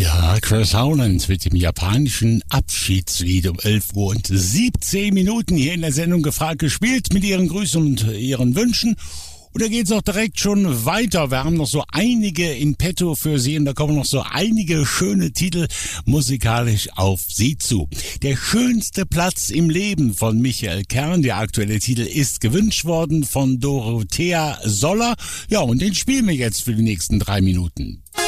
Ja, Chris Howland mit dem japanischen Abschiedslied um 11:17 hier in der Sendung gefragt gespielt mit Ihren Grüßen und Ihren Wünschen. Und da geht's auch direkt schon weiter. Wir haben noch so einige in petto für Sie und da kommen noch so einige schöne Titel musikalisch auf Sie zu. Der schönste Platz im Leben von Michael Kern, der aktuelle Titel, ist gewünscht worden von Dorothea Soller. Ja, und den spielen wir jetzt für die nächsten 3 Minuten.